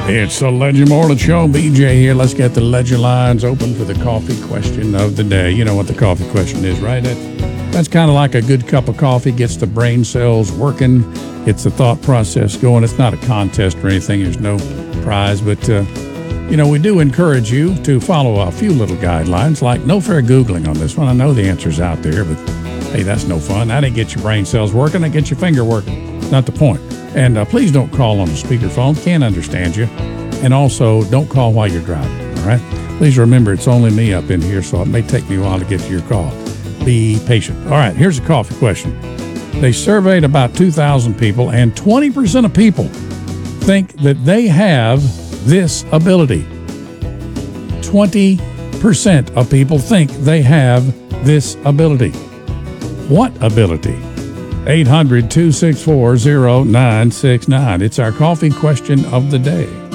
It's the Legend Morning Show. BJ here. Let's get the Legend lines open for the coffee question of the day. You know what the coffee question is, right? That's kind of like a good cup of coffee. Gets the brain cells working. Gets the thought process going. It's not a contest or anything. There's no prize. But, we do encourage you to follow a few little guidelines, like no fair Googling on this one. I know the answer's out there, but, hey, that's no fun. That didn't get your brain cells working. That gets your finger working. Not the point. And please don't call on the speakerphone. Can't understand you. And also, don't call while you're driving, all right? Please remember, it's only me up in here, so it may take me a while to get to your call. Be patient. All right, here's a coffee question. They surveyed about 2,000 people, and 20% of people think that they have this ability. 20% of people think they have this ability. What ability? 800-264-0969. It's our coffee question of the day.